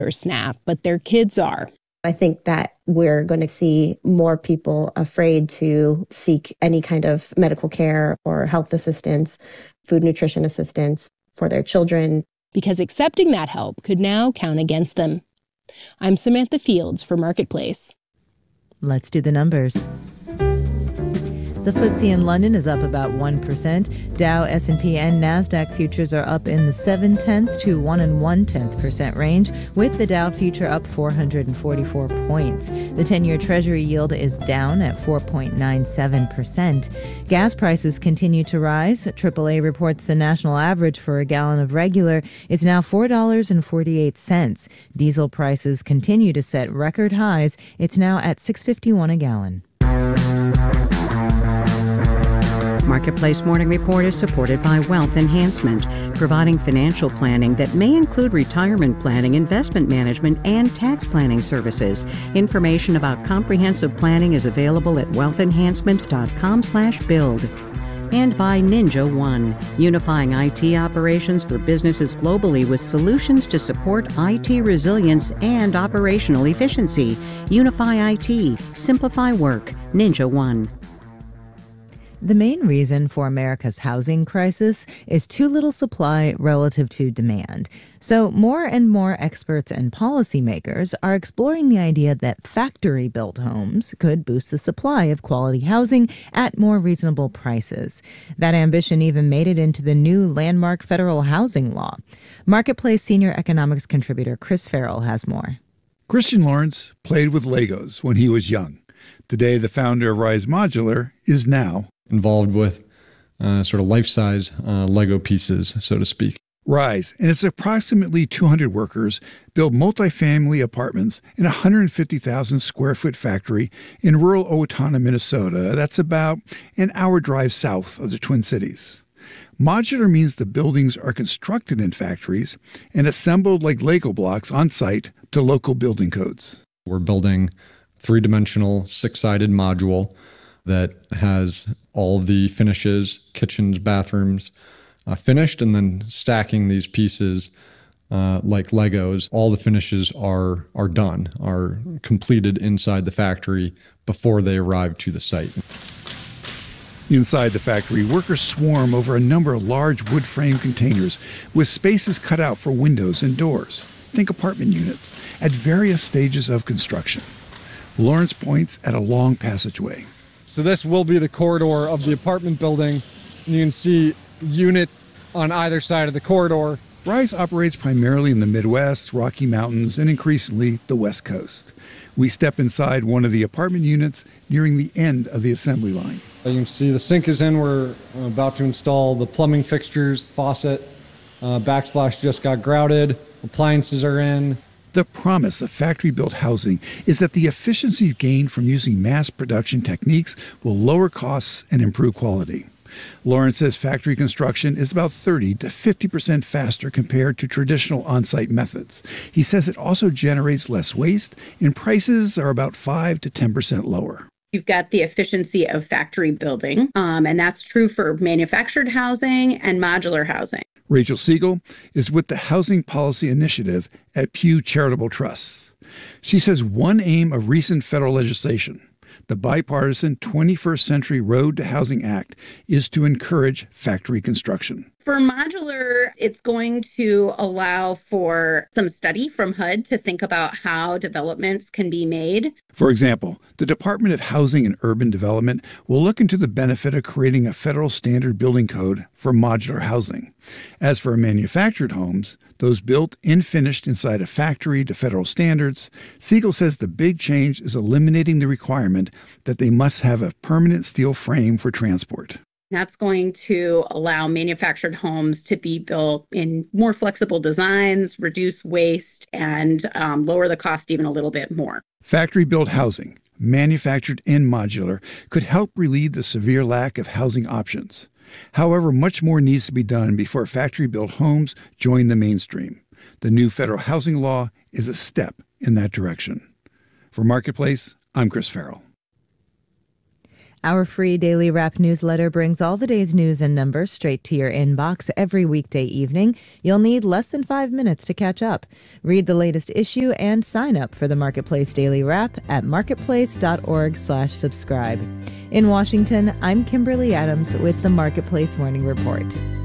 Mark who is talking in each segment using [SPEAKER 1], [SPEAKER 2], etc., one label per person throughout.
[SPEAKER 1] or SNAP, but their kids are.
[SPEAKER 2] I think that we're going to see more people afraid to seek any kind of medical care or health assistance, food nutrition assistance for their children.
[SPEAKER 1] Because accepting that help could now count against them. I'm Samantha Fields for Marketplace.
[SPEAKER 3] Let's do the numbers. The FTSE in London is up about 1%. Dow, S&P, and NASDAQ futures are up in the 0.7 to 1 1/10% range, with the Dow future up 444 points. The 10-year Treasury yield is down at 4.97%. Gas prices continue to rise. AAA reports the national average for a gallon of regular is now $4.48. Diesel prices continue to set record highs. It's now at $6.51 a gallon.
[SPEAKER 4] Marketplace Morning Report is supported by Wealth Enhancement, providing financial planning that may include retirement planning, investment management, and tax planning services. Information about comprehensive planning is available at wealthenhancement.com/build. And by Ninja One, unifying IT operations for businesses globally with solutions to support IT resilience and operational efficiency. Unify IT. Simplify work. Ninja One.
[SPEAKER 3] The main reason for America's housing crisis is too little supply relative to demand. So more and more experts and policymakers are exploring the idea that factory-built homes could boost the supply of quality housing at more reasonable prices. That ambition even made it into the new landmark federal housing law. Marketplace senior economics contributor Chris Farrell has more.
[SPEAKER 5] Christian Lawrence played with Legos when he was young. Today, the founder of Rise Modular is now
[SPEAKER 6] involved with sort of life-size Lego pieces, so to speak.
[SPEAKER 5] Rise and its approximately 200 workers build multifamily apartments in a 150,000 square foot factory in rural Owatonna, Minnesota. That's about an hour drive south of the Twin Cities. Modular means the buildings are constructed in factories and assembled like Lego blocks on site to local building codes.
[SPEAKER 6] We're building three-dimensional, six-sided module that has all of the finishes, kitchens, bathrooms, finished, and then stacking these pieces like Legos. All the finishes are done, are completed inside the factory before they arrive to the site.
[SPEAKER 5] Inside the factory, workers swarm over a number of large wood frame containers with spaces cut out for windows and doors. Think apartment units at various stages of construction. Lawrence points at a long passageway.
[SPEAKER 6] So this will be the corridor of the apartment building. You can see unit on either side of the corridor.
[SPEAKER 5] Rise operates primarily in the Midwest, Rocky Mountains, and increasingly the West Coast. We step inside one of the apartment units nearing the end of the assembly line.
[SPEAKER 6] You can see the sink is in. We're about to install the plumbing fixtures, faucet, backsplash just got grouted, appliances are in.
[SPEAKER 5] The promise of factory-built housing is that the efficiencies gained from using mass production techniques will lower costs and improve quality. Lawrence says factory construction is about 30 to 50% faster compared to traditional on-site methods. He says it also generates less waste, and prices are about 5 to 10% lower.
[SPEAKER 7] You've got the efficiency of factory building, and that's true for manufactured housing and modular housing.
[SPEAKER 5] Rachel Siegel is with the Housing Policy Initiative at Pew Charitable Trusts. She says one aim of recent federal legislation, the bipartisan 21st Century Road to Housing Act, is to encourage factory construction.
[SPEAKER 7] For modular, it's going to allow for some study from HUD to think about how developments can be made.
[SPEAKER 5] For example, the Department of Housing and Urban Development will look into the benefit of creating a federal standard building code for modular housing. As for manufactured homes, those built and finished inside a factory to federal standards, Siegel says the big change is eliminating the requirement that they must have a permanent steel frame for transport.
[SPEAKER 7] That's going to allow manufactured homes to be built in more flexible designs, reduce waste, and lower the cost even a little bit more.
[SPEAKER 5] Factory-built housing, manufactured and modular, could help relieve the severe lack of housing options. However, much more needs to be done before factory-built homes join the mainstream. The new federal housing law is a step in that direction. For Marketplace, I'm Chris Farrell.
[SPEAKER 3] Our free Daily Wrap newsletter brings all the day's news and numbers straight to your inbox every weekday evening. You'll need less than 5 minutes to catch up. Read the latest issue and sign up for the Marketplace Daily Wrap at marketplace.org/subscribe. In Washington, I'm Kimberly Adams with the Marketplace Morning Report.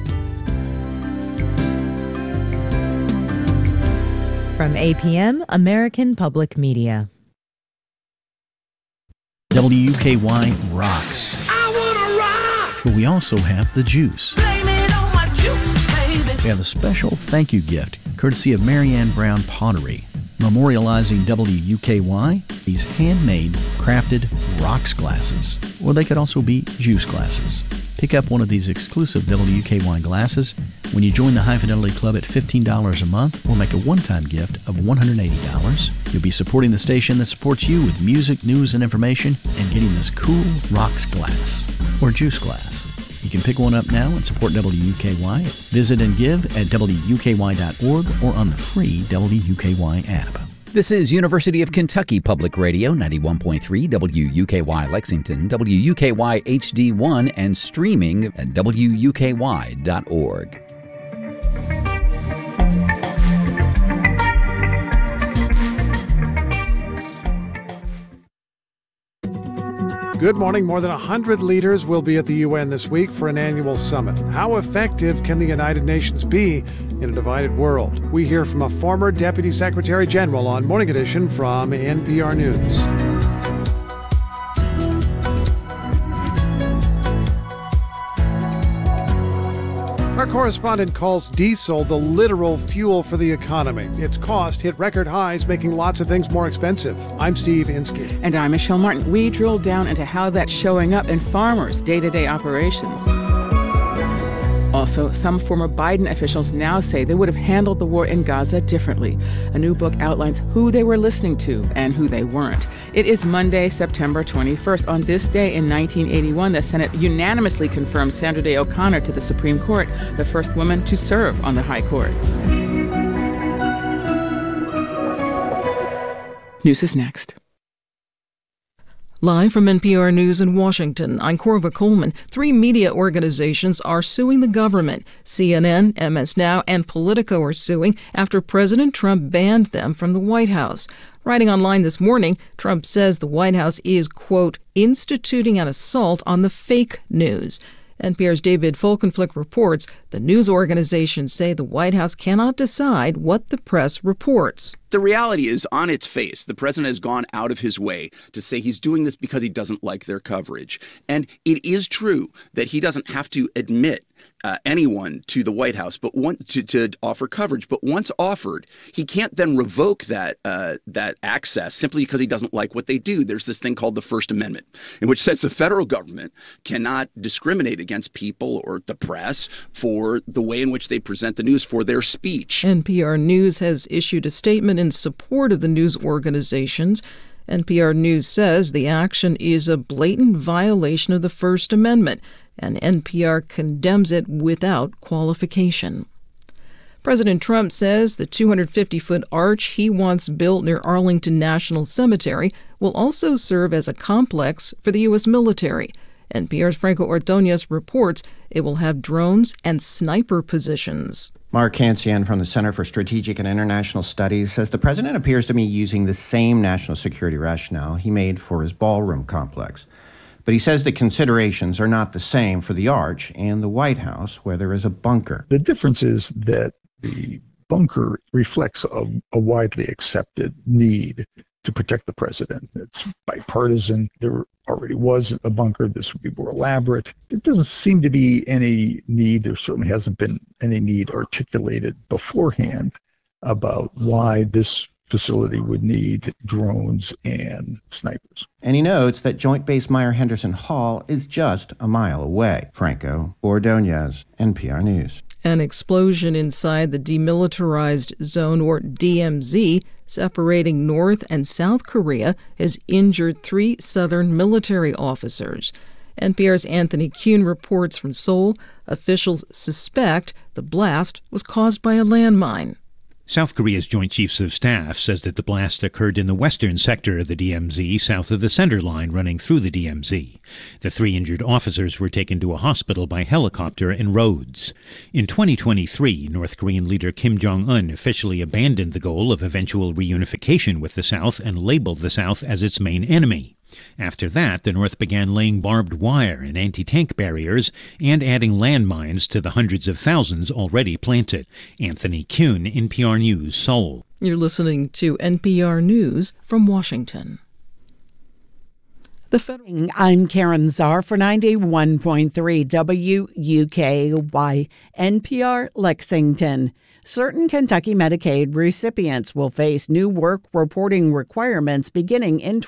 [SPEAKER 3] From APM, American Public Media.
[SPEAKER 8] WUKY rocks. I wanna rock! But we also have the juice. Blame it on my juice, baby. We have a special thank you gift, courtesy of Marianne Brown Pottery, memorializing WUKY, these handmade, crafted rocks glasses. Or they could also be juice glasses. Pick up one of these exclusive WUKY glasses when you join the High Fidelity Club at $15 a month or make a one-time gift of $180. You'll be supporting the station that supports you with music, news, and information and getting this cool rocks glass or juice glass. You can pick one up now and support WUKY. Visit and give at WUKY.org or on the free WUKY app.
[SPEAKER 9] This is University of Kentucky Public Radio, 91.3 WUKY Lexington, WUKY HD1, and streaming at WUKY.org.
[SPEAKER 10] Good morning. More than 100 leaders will be at the UN this week for an annual summit. How effective can the United Nations be in a divided world? We hear from a former Deputy Secretary General on Morning Edition from NPR News. Our correspondent calls diesel the literal fuel for the economy. Its cost hit record highs, making lots of things more expensive. I'm Steve Inskeep.
[SPEAKER 11] And I'm Michelle Martin. We drill down into how that's showing up in farmers' day-to-day operations. Also, some former Biden officials now say they would have handled the war in Gaza differently. A new book outlines who they were listening to and who they weren't. It is Monday, September 21st. On this day in 1981, the Senate unanimously confirmed Sandra Day O'Connor to the Supreme Court, the first woman to serve on the High Court. News is next. Live from NPR News in Washington, I'm Corva Coleman. 3 media organizations are suing the government. CNN, MS Now, and Politico are suing after President Trump banned them from the White House. Writing online this morning, Trump says the White House is, quote, instituting an assault on the fake news. NPR's David Folkenflik reports the news organizations say the White House cannot decide what the press reports.
[SPEAKER 12] The reality is, on its face, the president has gone out of his way to say he's doing this because he doesn't like their coverage. And it is true that he doesn't have to admit anyone to the White House, but to offer coverage. But once offered, he can't then revoke that access simply because he doesn't like what they do. There's this thing called the First Amendment, in which says the federal government cannot discriminate against people or the press for the way in which they present the news, for their speech.
[SPEAKER 11] NPR News has issued a statement in support of the news organizations. NPR News says the action is a blatant violation of the First Amendment, and NPR condemns it without qualification. President Trump says the 250-foot arch he wants built near Arlington National Cemetery will also serve as a complex for the U.S. military. NPR's Franco Ordonez reports it will have drones and sniper positions.
[SPEAKER 13] Mark Cancian from the Center for Strategic and International Studies says the president appears to be using the same national security rationale he made for his ballroom complex. But he says the considerations are not the same for the Arch and the White House, where there is a bunker.
[SPEAKER 14] The difference is that the bunker reflects a widely accepted need to protect the president. It's bipartisan. There already was a bunker. This would be more elaborate. There doesn't seem to be any need. There certainly hasn't been any need articulated beforehand about why this facility would need drones and snipers.
[SPEAKER 13] And he notes that Joint Base Meier-Henderson Hall is just a mile away. Franco Ordonez, NPR News.
[SPEAKER 11] An explosion inside the Demilitarized Zone, or DMZ, separating North and South Korea, has injured 3 Southern military officers. NPR's Anthony Kuhn reports from Seoul. Officials suspect the blast was caused by a landmine.
[SPEAKER 15] South Korea's Joint Chiefs of Staff says that the blast occurred in the western sector of the DMZ, south of the center line running through the DMZ. The 3 injured officers were taken to a hospital by helicopter in Rhodes. In 2023, North Korean leader Kim Jong-un officially abandoned the goal of eventual reunification with the South and labeled the South as its main enemy. After that, the North began laying barbed wire and anti-tank barriers and adding landmines to the hundreds of thousands already planted. Anthony Kuhn, NPR News, Seoul.
[SPEAKER 11] You're listening to NPR News from Washington.
[SPEAKER 16] I'm Karen Czar for 91.3 WUKY, NPR Lexington. Certain Kentucky Medicaid recipients will face new work reporting requirements beginning in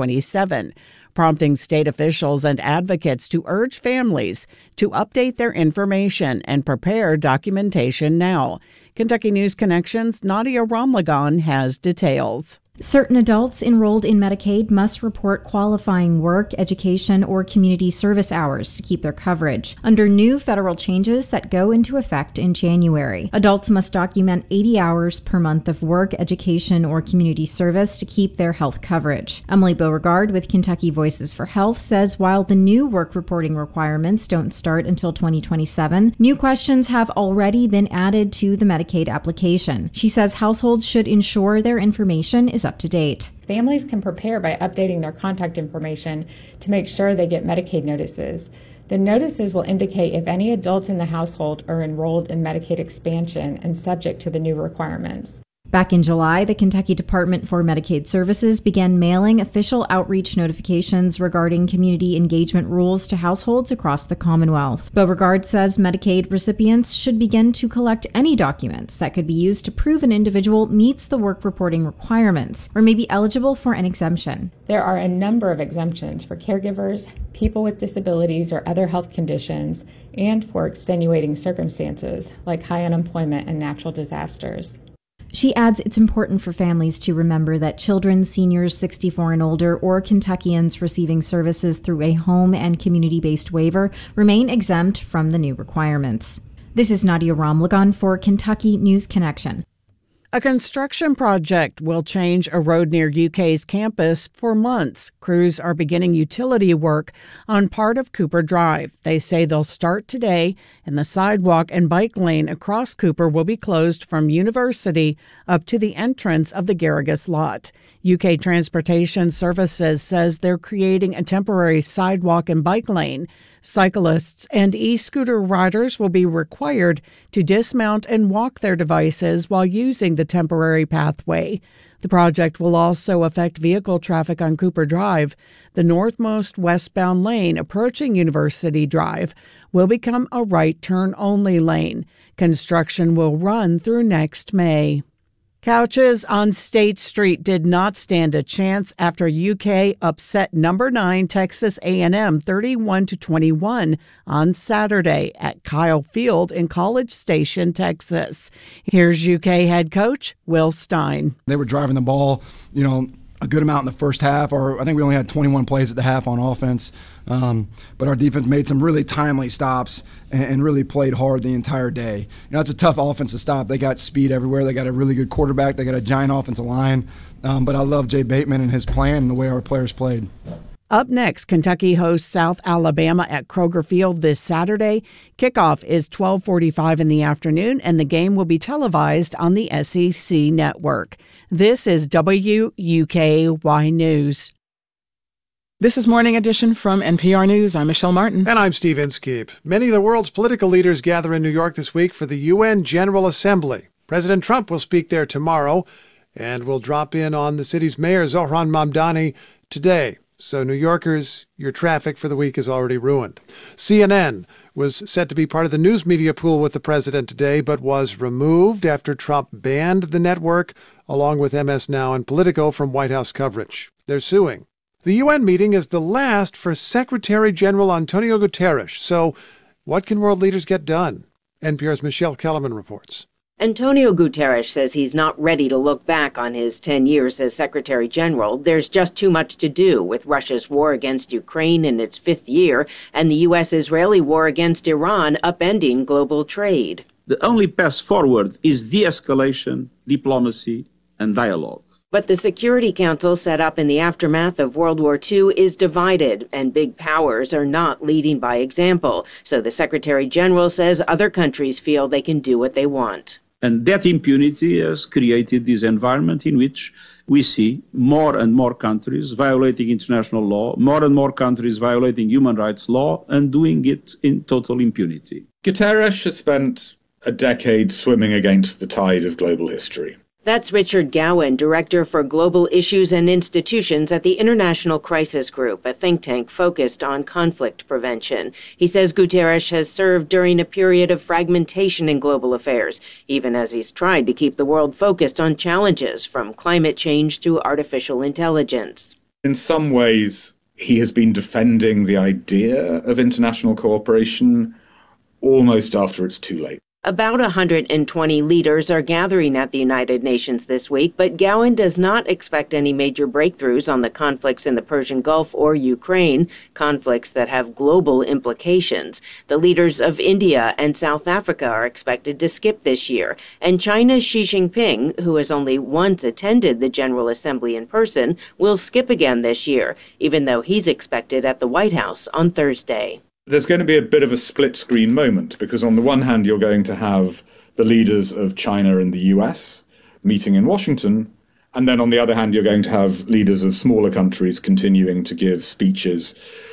[SPEAKER 16] 2027, prompting state officials and advocates to urge families to update their information and prepare documentation now. Kentucky News Connection's Nadia Ramlagan has details.
[SPEAKER 17] Certain adults enrolled in Medicaid must report qualifying work, education, or community service hours to keep their coverage under new federal changes that go into effect in January. Adults must document 80 hours per month of work, education, or community service to keep their health coverage. Emily Beauregard with Kentucky Voices for Health says while the new work reporting requirements don't start until 2027, new questions have already been added to the Medicaid application. She says households should ensure their information is up to date.
[SPEAKER 18] Families can prepare by updating their contact information to make sure they get Medicaid notices. The notices will indicate if any adults in the household are enrolled in Medicaid expansion and subject to the new requirements.
[SPEAKER 17] Back in July, the Kentucky Department for Medicaid Services began mailing official outreach notifications regarding community engagement rules to households across the Commonwealth. Beauregard says Medicaid recipients should begin to collect any documents that could be used to prove an individual meets the work reporting requirements or may be eligible for an exemption.
[SPEAKER 18] There are a number of exemptions for caregivers, people with disabilities or other health conditions, and for extenuating circumstances like high unemployment and natural disasters.
[SPEAKER 17] She adds it's important for families to remember that children, seniors 64 and older, or Kentuckians receiving services through a home and community-based waiver remain exempt from the new requirements. This is Nadia Ramlagan for Kentucky News Connection.
[SPEAKER 16] A construction project will change a road near UK's campus for months. Crews are beginning utility work on part of Cooper Drive. They say they'll start today, and the sidewalk and bike lane across Cooper will be closed from University up to the entrance of the Garrigus lot. UK Transportation Services says they're creating a temporary sidewalk and bike lane. Cyclists and e-scooter riders will be required to dismount and walk their devices while using the temporary pathway. The project will also affect vehicle traffic on Cooper Drive. The northmost westbound lane approaching University Drive will become a right turn only lane. Construction will run through next May. Couches on State Street did not stand a chance after UK upset number 9 Texas A&M 31-21 on Saturday at Kyle Field in College Station, Texas. Here's UK head coach Will Stein.
[SPEAKER 19] They were driving the ball, a good amount in the first half, or I think we only had 21 plays at the half on offense. But our defense made some really timely stops and really played hard the entire day. It's a tough offense to stop. They got speed everywhere. They got a really good quarterback. They got a giant offensive line. But I love Jay Bateman and his plan and the way our players played.
[SPEAKER 16] Up next, Kentucky hosts South Alabama at Kroger Field this Saturday. Kickoff is 12:45 in the afternoon, and the game will be televised on the SEC network. This is WUKY News.
[SPEAKER 20] This is Morning Edition from NPR News. I'm Michelle Martin.
[SPEAKER 10] And I'm Steve Inskeep. Many of the world's political leaders gather in New York this week for the UN General Assembly. President Trump will speak there tomorrow and will drop in on the city's mayor, Zohran Mamdani, today. So New Yorkers, your traffic for the week is already ruined. CNN was set to be part of the news media pool with the president today, but was removed after Trump banned the network, along with MS Now and Politico, from White House coverage. They're suing. The UN meeting is the last for Secretary General Antonio Guterres. So what can world leaders get done? NPR's Michelle Kellerman reports.
[SPEAKER 21] Antonio Guterres says he's not ready to look back on his 10 years as Secretary General. There's just too much to do with Russia's war against Ukraine in its 5th year and the U.S.-Israeli war against Iran upending global trade.
[SPEAKER 2] the only path forward is de-escalation, diplomacy, and dialogue.
[SPEAKER 21] But the Security Council set up in the aftermath of World War II is divided, and big powers are not leading by example. So the Secretary General says other countries feel they can do what they want.
[SPEAKER 2] And that impunity has created this environment in which we see more and more countries violating international law, more and more countries violating human rights law, and doing it in total impunity.
[SPEAKER 22] Guterres has spent a decade swimming against the tide of global history.
[SPEAKER 21] That's Richard Gowan, Director for Global Issues and Institutions at the International Crisis Group, a think tank focused on conflict prevention. He says Guterres has served during a period of fragmentation in global affairs, even as he's tried to keep the world focused on challenges from climate change to artificial intelligence.
[SPEAKER 22] In some ways, he has been defending the idea of international cooperation almost after it's too late.
[SPEAKER 21] About 120 leaders are gathering at the United Nations this week, but Gowan does not expect any major breakthroughs on the conflicts in the Persian Gulf or Ukraine, conflicts that have global implications. The leaders of India and South Africa are expected to skip this year, and China's Xi Jinping, who has only once attended the General Assembly in person, will skip again this year, even though he's expected at the White House on Thursday.
[SPEAKER 22] There's going to be a bit of a split screen moment, because on the one hand, you're going to have the leaders of China and the US meeting in Washington, and then on the other hand, you're going to have leaders of smaller countries continuing to give speeches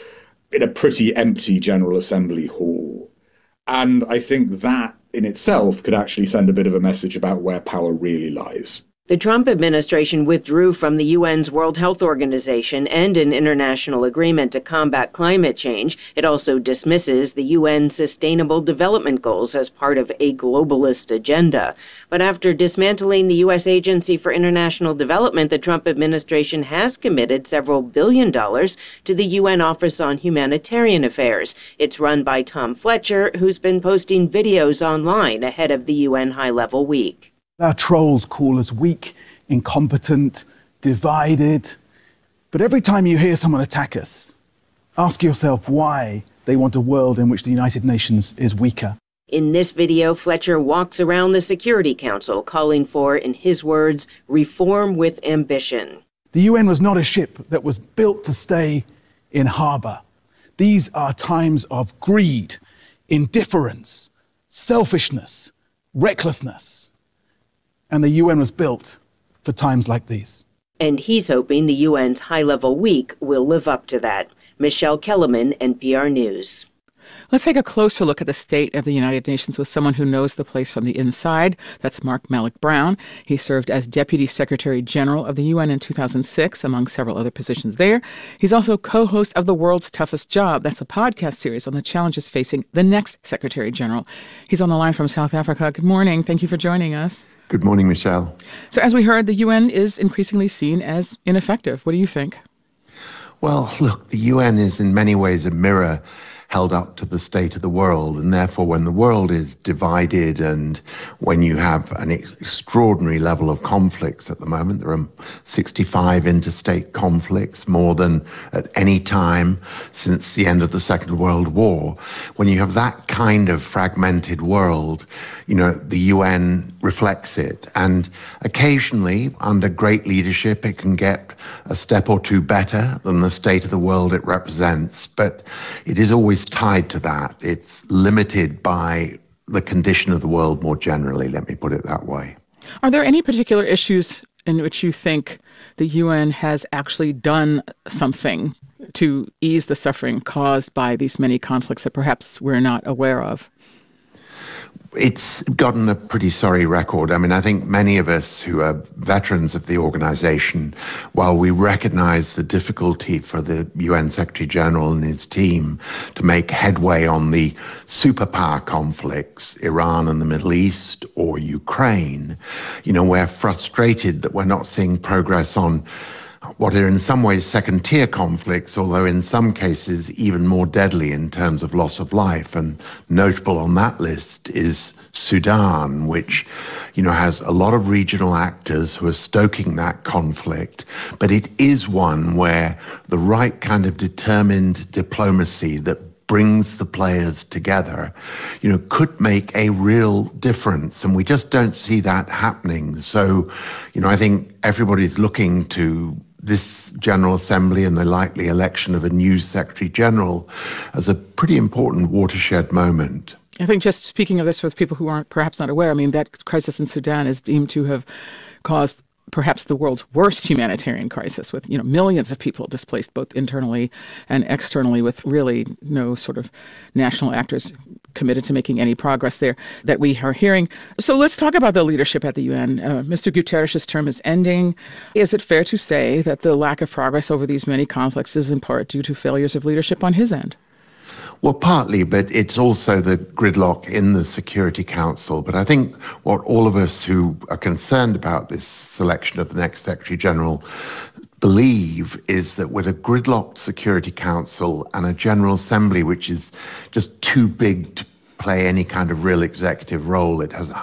[SPEAKER 22] in a pretty empty General Assembly hall. And I think that in itself could actually send a bit of a message about where power really lies.
[SPEAKER 21] The Trump administration withdrew from the UN's World Health Organization and an international agreement to combat climate change. It also dismisses the UN's Sustainable Development Goals as part of a globalist agenda. But after dismantling the U.S. Agency for International Development, the Trump administration has committed several $1 billion to the UN Office on Humanitarian Affairs. It's run by Tom Fletcher, who's been posting videos online ahead of the UN High-Level Week.
[SPEAKER 23] Our trolls call us weak, incompetent, divided. But every time you hear someone attack us, ask yourself why they want a world in which the United Nations is weaker.
[SPEAKER 21] In this video, Fletcher walks around the Security Council calling for, in his words, reform with ambition.
[SPEAKER 23] The UN was not a ship that was built to stay in harbor. These are times of greed, indifference, selfishness, recklessness. And the UN was built for times like these.
[SPEAKER 21] And he's hoping the UN's High-Level Week will live up to that. Michelle Kellerman, NPR News.
[SPEAKER 20] Let's take a closer look at the state of the United Nations with someone who knows the place from the inside. That's Mark Malloch Brown. He served as Deputy Secretary General of the UN in 2006, among several other positions there. He's also co-host of The World's Toughest Job. That's a podcast series on the challenges facing the next Secretary General. He's on the line from South Africa. Good morning. Thank you for joining us.
[SPEAKER 24] Good morning, Michelle.
[SPEAKER 20] So as we heard, the UN is increasingly seen as ineffective. What do you think?
[SPEAKER 24] Well, look, the UN is in many ways a mirror held up to the state of the world. And therefore, when the world is divided and when you have an extraordinary level of conflicts at the moment, there are 65 interstate conflicts, more than at any time since the end of the Second World War. When you have that kind of fragmented world, the UN reflects it. And occasionally, under great leadership, it can get a step or two better than the state of the world it represents. But it is always tied to that. It's limited by the condition of the world more generally, let me put it that way.
[SPEAKER 20] Are there any particular issues in which you think the UN has actually done something to ease the suffering caused by these many conflicts that perhaps we're not aware of?
[SPEAKER 24] It's gotten a pretty sorry record. I mean, I think many of us who are veterans of the organization, while we recognize the difficulty for the UN Secretary General and his team to make headway on the superpower conflicts, Iran and the Middle East or Ukraine, we're frustrated that we're not seeing progress on what are in some ways second-tier conflicts, although in some cases even more deadly in terms of loss of life. And notable on that list is Sudan, which, has a lot of regional actors who are stoking that conflict. But it is one where the right kind of determined diplomacy that brings the players together, could make a real difference. And we just don't see that happening. So, I think everybody's looking to this General Assembly and the likely election of a new Secretary General as a pretty important watershed moment.
[SPEAKER 20] I think just speaking of this with people who aren't perhaps not aware, that crisis in Sudan is deemed to have caused perhaps the world's worst humanitarian crisis, with millions of people displaced both internally and externally, with really no sort of national actors committed to making any progress there that we are hearing. So let's talk about the leadership at the UN. Mr. Guterres' term is ending. Is it fair to say that the lack of progress over these many conflicts is in part due to failures of leadership on his end?
[SPEAKER 24] Well, partly, but it's also the gridlock in the Security Council. But I think what all of us who are concerned about this selection of the next Secretary General believe is that with a gridlocked Security Council and a General Assembly, which is just too big to play any kind of real executive role, it has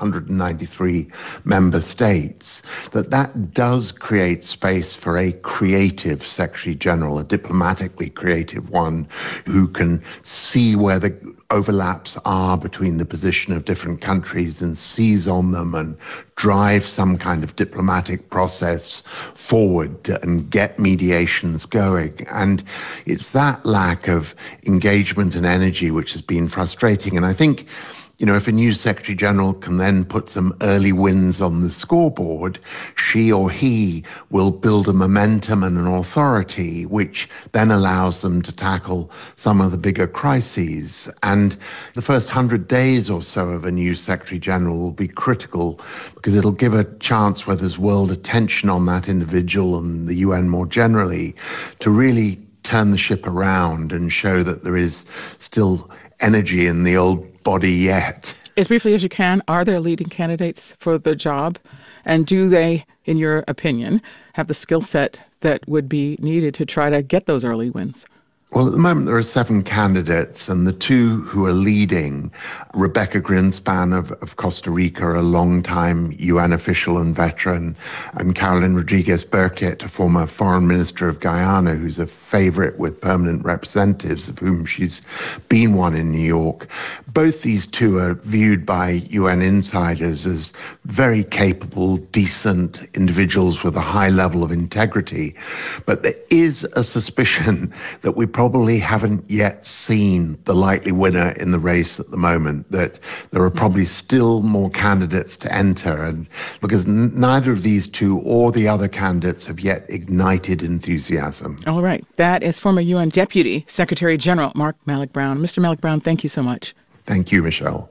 [SPEAKER 24] 193 member states, that does create space for a creative Secretary General, a diplomatically creative one who can see where the overlaps are between the position of different countries and seize on them and drive some kind of diplomatic process forward and get mediations going. And it's that lack of engagement and energy which has been frustrating. And I think, if a new Secretary General can then put some early wins on the scoreboard, she or he will build a momentum and an authority which then allows them to tackle some of the bigger crises. And the first 100 days or so of a new Secretary General will be critical because it'll give a chance where there's world attention on that individual and the UN more generally to really turn the ship around and show that there is still energy in the old body yet.
[SPEAKER 20] As briefly as you can, are there leading candidates for the job? And do they, in your opinion, have the skill set that would be needed to try to get those early wins?
[SPEAKER 24] Well, at the moment, there are 7 candidates, and the 2 who are leading, Rebecca Greenspan of Costa Rica, a long-time UN official and veteran, and Carolyn Rodriguez-Burkett, a former foreign minister of Guyana, who's a favorite with permanent representatives, of whom she's been one in New York. Both these 2 are viewed by UN insiders as very capable, decent individuals with a high level of integrity. But there is a suspicion that we probably haven't yet seen the likely winner in the race at the moment, that there are probably still more candidates to enter, and because neither of these 2 or the other candidates have yet ignited enthusiasm.
[SPEAKER 20] All right. That is former UN Deputy Secretary General Mark Malloch Brown. Mr. Malloch Brown, thank you so much.
[SPEAKER 24] Thank you, Michelle.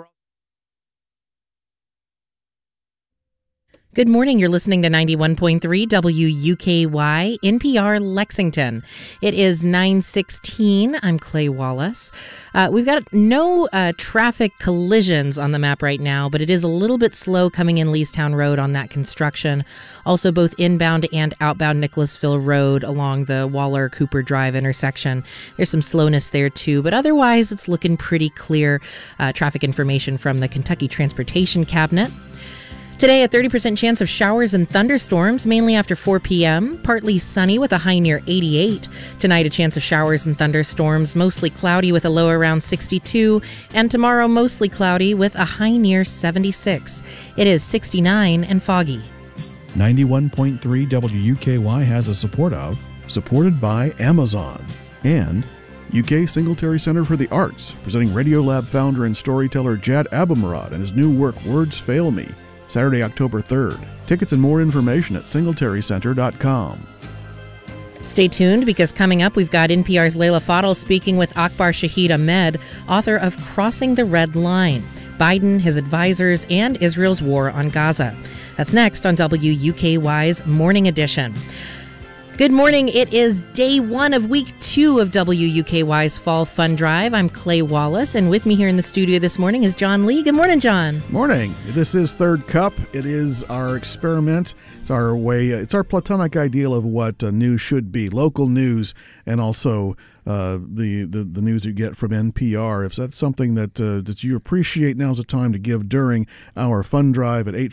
[SPEAKER 1] Good morning. You're listening to 91.3 WUKY, NPR Lexington. It is 9:16. I'm Clay Wallace. We've got no traffic collisions on the map right now, but it is a little bit slow coming in Leestown Road on that construction. Also, both inbound and outbound Nicholasville Road along the Waller-Cooper Drive intersection. There's some slowness there, too, but otherwise it's looking pretty clear. Traffic information from the Kentucky Transportation Cabinet. Today, a 30% chance of showers and thunderstorms, mainly after 4 p.m. Partly sunny with a high near 88. Tonight, a chance of showers and thunderstorms, mostly cloudy with a low around 62. And tomorrow, mostly cloudy with a high near 76. It is 69 and foggy.
[SPEAKER 4] 91.3 WUKY has a supported by Amazon, and UK Singletary Center for the Arts, presenting Radiolab founder and storyteller Jad Abumrad and his new work, Words Fail Me, Saturday, October 3rd. Tickets and more information at singletarycenter.com.
[SPEAKER 1] Stay tuned, because coming up, we've got NPR's Leila Fadel speaking with Akbar Shahid Ahmed, author of Crossing the Red Line, Biden, His Advisors, and Israel's War on Gaza. That's next on WUKY's Morning Edition. Good morning. It is day 1 of week 2 of WUKY's Fall Fun Drive. I'm Clay Wallace, and with me here in the studio this morning is John Lee. Good morning, John.
[SPEAKER 4] Morning. This is Third Cup. It is our experiment. It's our way. It's our platonic ideal of what news should be. Local news, and also the news you get from NPR. If that's something that you appreciate, now's the time to give during our fun drive at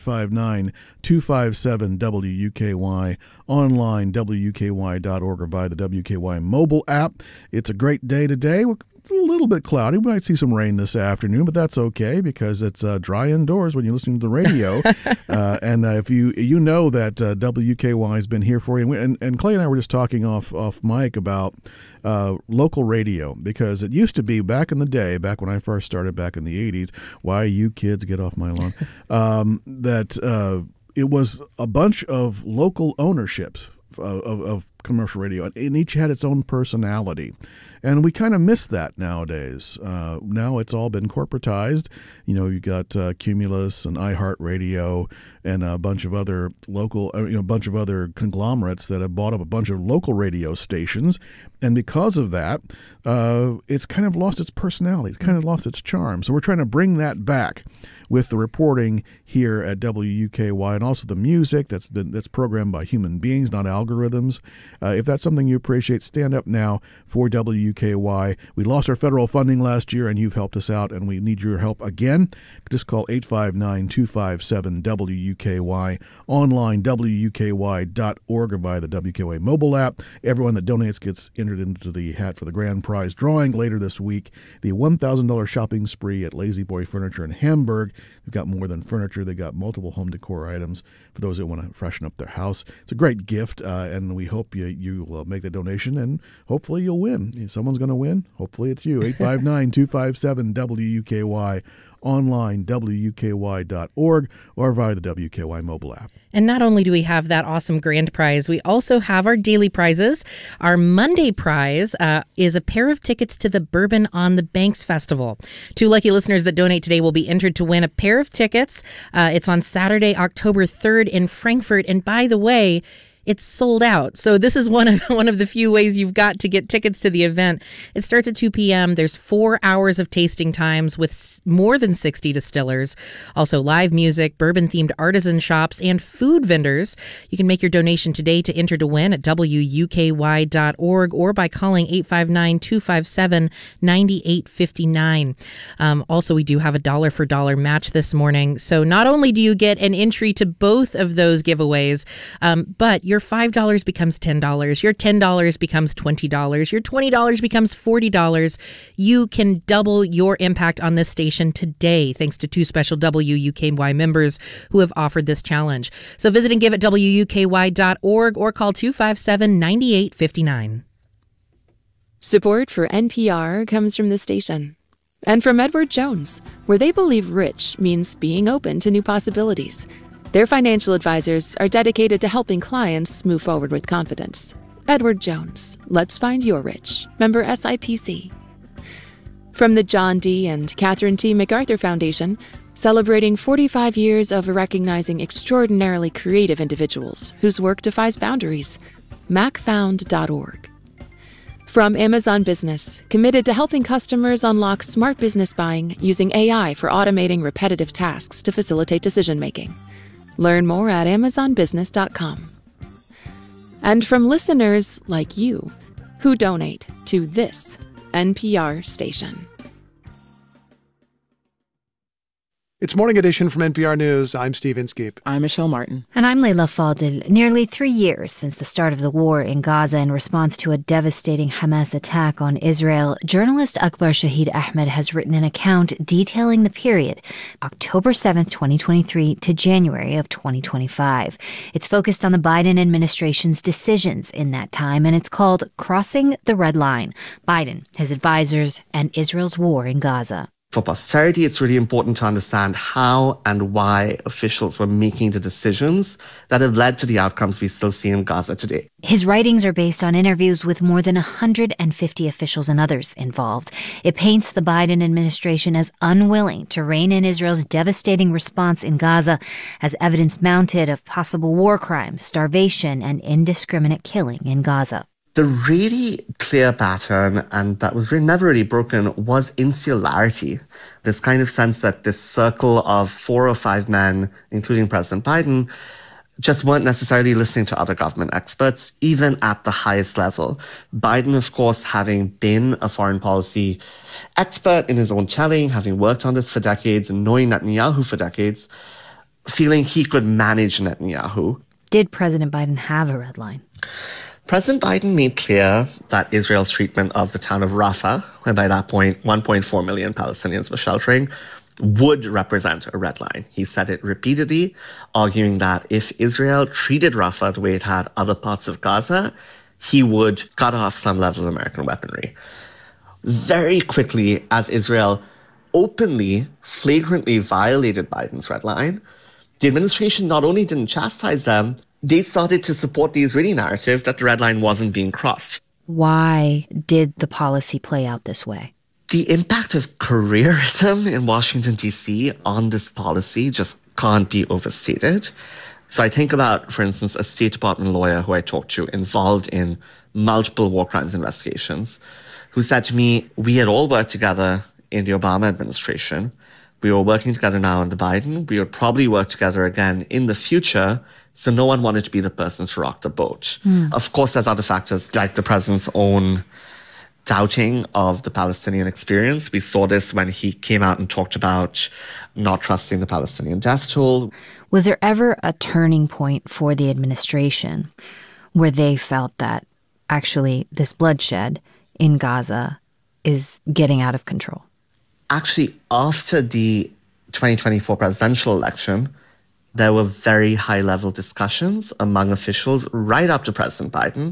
[SPEAKER 4] 859-257-WUKY, online, WUKY.org, or via the WUKY mobile app. It's a great day today. a little bit cloudy. We might see some rain this afternoon, but that's okay because it's dry indoors when you're listening to the radio. And if you know that WKY has been here for you, and Clay and I were just talking off mic about local radio, because it used to be back in the day, back when I first started back in the 80s, why you kids get off my lawn, that it was a bunch of local ownerships of commercial radio, and each had its own personality. And we kind of miss that nowadays. Now it's all been corporatized. You got Cumulus and iHeartRadio and a bunch of other local, a bunch of other conglomerates that have bought up a bunch of local radio stations. And because of that, it's kind of lost its personality. It's kind of lost its charm. So we're trying to bring that back with the reporting here at WUKY, and also the music that's programmed by human beings, not algorithms. If that's something you appreciate, stand up now for WUKY. We lost our federal funding last year, and you've helped us out, and we need your help again. Just call 859-257-WUKY, online WUKY.org, or via the WKY mobile app. Everyone that donates gets entered into the hat for the grand prize drawing later this week, the $1,000 shopping spree at Lazy Boy Furniture in Hamburg. They've got more than furniture. They've got multiple home decor items for those that want to freshen up their house. It's a great gift, and we hope you will make the donation, and hopefully you'll win. Someone's going to win. Hopefully it's you. 859-257-WUKY, online WUKY.org, or via the WKY mobile app.
[SPEAKER 1] And not only do we have that awesome grand prize, we also have our daily prizes. Our Monday prize is a pair of tickets to the Bourbon on the Banks Festival. 2 lucky listeners that donate today will be entered to win a pair of tickets. It's on Saturday, October 3rd in Frankfurt. And by the way, it's sold out. So this is one of the few ways you've got to get tickets to the event. It starts at 2 p.m. There's 4 hours of tasting times with more than 60 distillers. Also live music, bourbon-themed artisan shops, and food vendors. You can make your donation today to enter to win at WUKY.org or by calling 859-257-9859. Also, we do have a $1 for $1 match this morning. So not only do you get an entry to both of those giveaways, but your $5 becomes $10. Your $10 becomes $20. Your $20 becomes $40. You can double your impact on this station today, thanks to 2 special WUKY members who have offered this challenge. So visit and give at WUKY.org or call 257-9859.
[SPEAKER 3] Support for NPR comes from the station and from Edward Jones, where they believe rich means being open to new possibilities. Their financial advisors are dedicated to helping clients move forward with confidence. Edward Jones, let's find your rich. Member SIPC. From the John D. and Catherine T. MacArthur Foundation, celebrating 45 years of recognizing extraordinarily creative individuals whose work defies boundaries. macfound.org. From Amazon Business, committed to helping customers unlock smart business buying using AI for automating repetitive tasks to facilitate decision-making. Learn more at amazonbusiness.com. And from listeners like you who donate to this NPR station.
[SPEAKER 10] It's Morning Edition from NPR News. I'm Steve Inskeep.
[SPEAKER 20] I'm Michelle Martin.
[SPEAKER 5] And I'm Leila Fadel. Nearly 3 years since the start of the war in Gaza in response to a devastating Hamas attack on Israel, journalist Akbar Shahid Ahmed has written an account detailing the period, October 7th, 2023 to January of 2025. It's focused on the Biden administration's decisions in that time, and it's called Crossing the Red Line: Biden, his advisors, and Israel's war in Gaza.
[SPEAKER 6] For posterity, it's really important to understand how and why officials were making the decisions that have led to the outcomes we still see in Gaza today.
[SPEAKER 5] His writings are based on interviews with more than 150 officials and others involved. It paints the Biden administration as unwilling to rein in Israel's devastating response in Gaza, as evidence mounted of possible war crimes, starvation, and indiscriminate killing in Gaza.
[SPEAKER 6] The really clear pattern, and that was never really broken, was insularity. This kind of sense that this circle of 4 or 5 men, including President Biden, just weren't necessarily listening to other government experts, even at the highest level. Biden, of course, having been a foreign policy expert in his own telling, having worked on this for decades and knowing Netanyahu for decades, feeling he could manage Netanyahu.
[SPEAKER 5] Did President Biden have a red line?
[SPEAKER 6] President Biden made clear that Israel's treatment of the town of Rafah, where by that point 1.4 million Palestinians were sheltering, would represent a red line. He said it repeatedly, arguing that if Israel treated Rafah the way it had other parts of Gaza, he would cut off some level of American weaponry. Very quickly, as Israel openly, flagrantly violated Biden's red line, the administration not only didn't chastise them, they started to support the Israeli narrative that the red line wasn't being crossed.
[SPEAKER 5] Why did the policy play out this way?
[SPEAKER 6] The impact of careerism in Washington, D.C. on this policy just can't be overstated. So I think about, for instance, a State Department lawyer who I talked to involved in multiple war crimes investigations, who said to me, we had all worked together in the Obama administration. We were working together now under Biden. We would probably work together again in the future. So no one wanted to be the person to rock the boat. Of course, there's other factors like the president's own doubting of the Palestinian experience. We saw this when he came out and talked about not trusting the Palestinian death toll.
[SPEAKER 5] Was there ever a turning point for the administration where they felt that actually this bloodshed in Gaza is getting out of control?
[SPEAKER 6] Actually, after the 2024 presidential election, there were very high-level discussions among officials right up to President Biden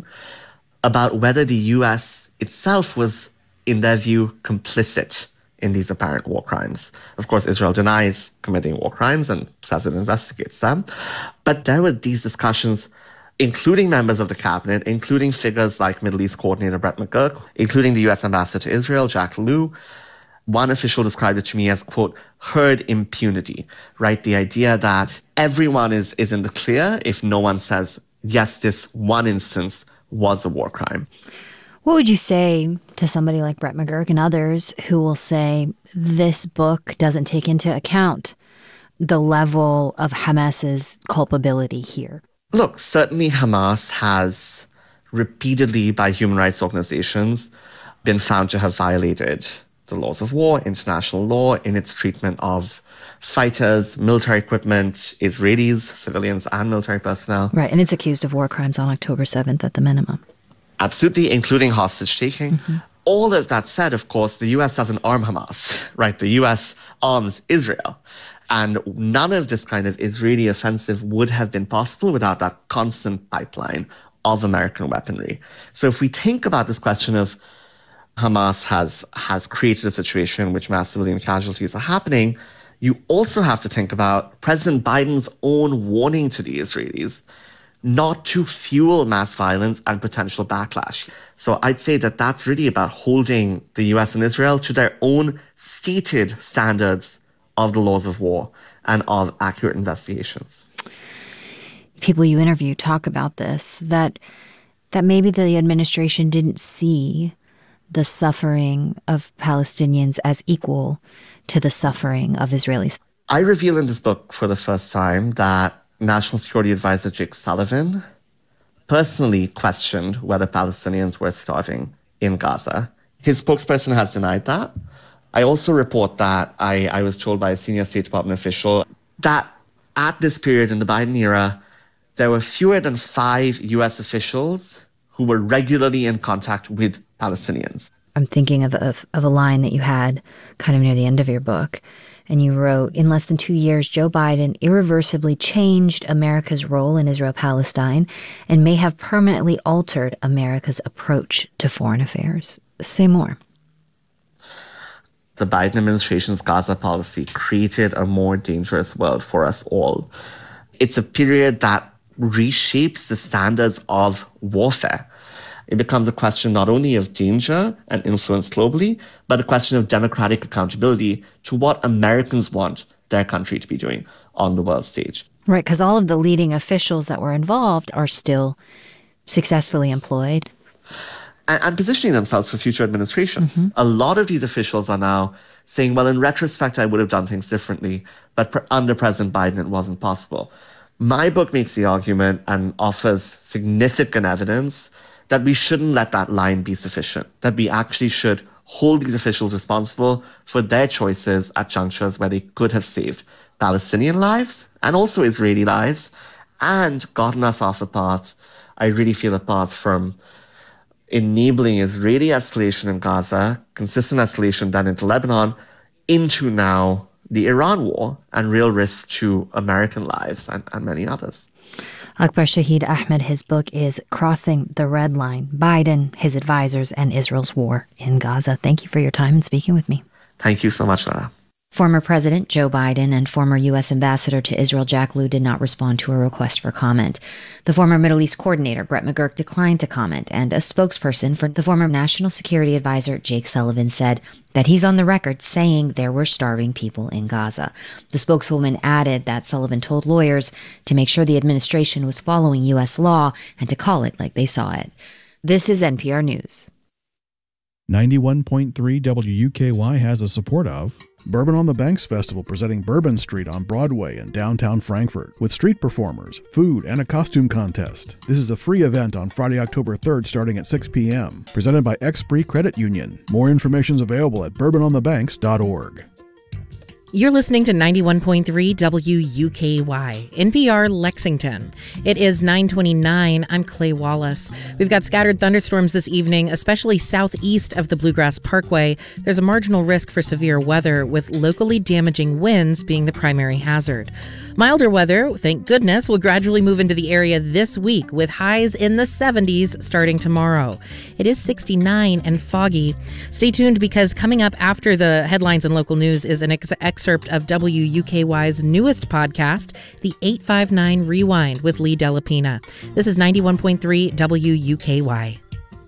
[SPEAKER 6] about whether the U.S. itself was, in their view, complicit in these apparent war crimes. Of course, Israel denies committing war crimes and says it investigates them. But there were these discussions, including members of the cabinet, including figures like Middle East coordinator Brett McGurk, including the U.S. ambassador to Israel, Jack Lew. One official described it to me as, quote, herd impunity, right? The idea that everyone is in the clear if no one says, yes, this one instance was a war crime.
[SPEAKER 5] What would you say to somebody like Brett McGurk and others who will say this book doesn't take into account the level of Hamas's culpability here?
[SPEAKER 6] Look, certainly Hamas has repeatedly, by human rights organizations, been found to have violated the laws of war, international law, in its treatment of fighters, military equipment, Israelis, civilians, and military personnel.
[SPEAKER 5] Right, and it's accused of war crimes on October 7th at the minimum.
[SPEAKER 6] Absolutely, including hostage-taking. All of that said, of course, the U.S. doesn't arm Hamas, right? The U.S. arms Israel. And none of this kind of Israeli offensive would have been possible without that constant pipeline of American weaponry. So if we think about this question of Hamas has created a situation in which mass civilian casualties are happening, you also have to think about President Biden's own warning to the Israelis not to fuel mass violence and potential backlash. So I'd say that that's really about holding the US and Israel to their own stated standards of the laws of war and of accurate investigations.
[SPEAKER 5] People you interview talk about this, that maybe the administration didn't see the suffering of Palestinians as equal to the suffering of Israelis.
[SPEAKER 6] I reveal in this book for the first time that National Security Advisor Jake Sullivan personally questioned whether Palestinians were starving in Gaza. His spokesperson has denied that. I also report that I was told by a senior State Department official that at this period in the Biden era, there were fewer than 5 U.S. officials who were regularly in contact with Palestinians.
[SPEAKER 5] I'm thinking of a line that you had kind of near the end of your book. And you wrote, in less than 2 years, Joe Biden irreversibly changed America's role in Israel-Palestine and may have permanently altered America's approach to foreign affairs. Say more.
[SPEAKER 6] The Biden administration's Gaza policy created a more dangerous world for us all. It's a period that reshapes the standards of warfare. It becomes a question not only of danger and influence globally, but a question of democratic accountability to what Americans want their country to be doing on the world stage.
[SPEAKER 5] Right, because all of the leading officials that were involved are still successfully employed.
[SPEAKER 6] And positioning themselves for future administrations. A lot of these officials are now saying, well, in retrospect, I would have done things differently, but under President Biden, it wasn't possible. My book makes the argument and offers significant evidence that we shouldn't let that line be sufficient, that we actually should hold these officials responsible for their choices at junctures where they could have saved Palestinian lives and also Israeli lives and gotten us off the path I really feel a path from enabling Israeli escalation in Gaza, consistent escalation done into Lebanon, into now the Iran war and real risk to American lives and many others.
[SPEAKER 5] Akbar Shahid Ahmed, his book is Crossing the Red Line, Biden, His Advisors, and Israel's War in Gaza. Thank you for your time and speaking with me.
[SPEAKER 6] Thank you so much, Lara.
[SPEAKER 5] Former President Joe Biden and former U.S. Ambassador to Israel Jack Lew did not respond to a request for comment. The former Middle East coordinator Brett McGurk declined to comment, and a spokesperson for the former National Security Advisor Jake Sullivan said that he's on the record saying there were starving people in Gaza. The spokeswoman added that Sullivan told lawyers to make sure the administration was following U.S. law and to call it like they saw it. This is NPR News.
[SPEAKER 4] 91.3 WUKY has the support of Bourbon on the Banks Festival, presenting Bourbon Street on Broadway in downtown Frankfurt, with street performers, food, and a costume contest. This is a free event on Friday, October 3rd, starting at 6 p.m., presented by Expree Credit Union. More information is available at bourbononthebanks.org.
[SPEAKER 1] You're listening to 91.3 WUKY, NPR Lexington. It is 9:29. I'm Clay Wallace. We've got scattered thunderstorms this evening, especially southeast of the Bluegrass Parkway. There's a marginal risk for severe weather, with locally damaging winds being the primary hazard. Milder weather, thank goodness, will gradually move into the area this week, with highs in the 70s starting tomorrow. It is 69 and foggy. Stay tuned, because coming up after the headlines and local news is an excerpt of WUKY's newest podcast, The 859 Rewind with Lee Delapina. This is 91.3 WUKY.